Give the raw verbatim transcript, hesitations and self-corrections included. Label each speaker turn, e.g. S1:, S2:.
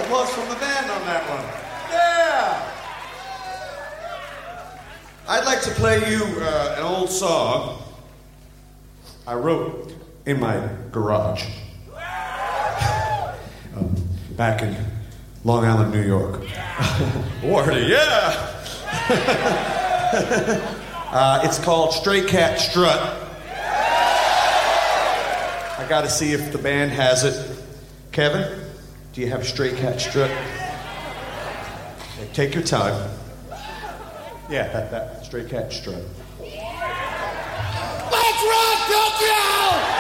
S1: it was from the band on that one. Yeah! I'd like to play you uh, an old song I wrote in my garage. um, back in Long Island, New York. Wardy, yeah! uh, it's called Stray Cat Strut. I gotta see if the band has it. Kevin, do you have Stray Cat Strut? Okay, take your time. Yeah, that, that Stray Cat Strut.
S2: Let's rock, Tokyo!